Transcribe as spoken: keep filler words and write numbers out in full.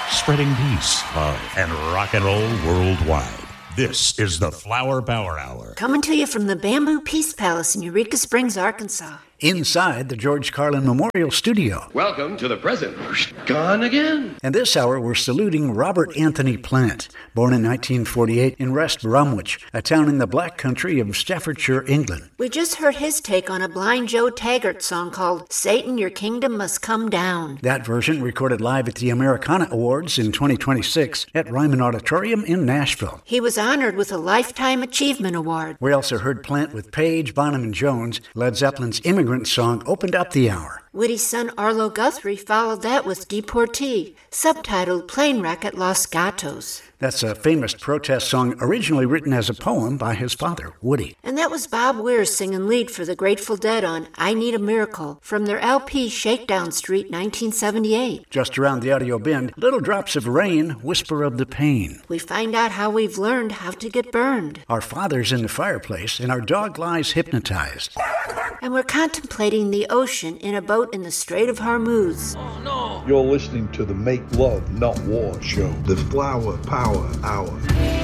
spreading peace, love, and rock and roll worldwide. This is the Flower Power Hour. Coming to you from the Bamboo Peace Palace in Eureka Springs, Arkansas. Inside the George Carlin Memorial Studio. Welcome to the present. Gone again. And this hour, we're saluting Robert Anthony Plant, born in nineteen forty-eight in West Bromwich, a town in the Black Country of Staffordshire, England. We just heard his take on a Blind Joe Taggart song called Satan, Your Kingdom Must Come Down. That version recorded live at the Americana Awards in twenty twenty-six at Ryman Auditorium in Nashville. He was honored with a Lifetime Achievement Award. We also heard Plant with Page, Bonham and Jones. Led Zeppelin's Immigrant Song opened up the hour. Woody's son Arlo Guthrie followed that with Deportee, subtitled Plane Wreck at Los Gatos. That's a famous protest song originally written as a poem by his father, Woody. And that was Bob Weir singing lead for the Grateful Dead on I Need a Miracle from their L P Shakedown Street, nineteen seventy-eight. Just around the audio bin, Little Drops of Rain, Whisper of the Pain. We find out how we've learned how to get burned. Our father's in the fireplace, and our dog lies hypnotized. And we're contemplating the ocean in a boat in the Strait of Hormuz. Oh, no. You're listening to the Make Love, Not War show. The Flower Power Hour.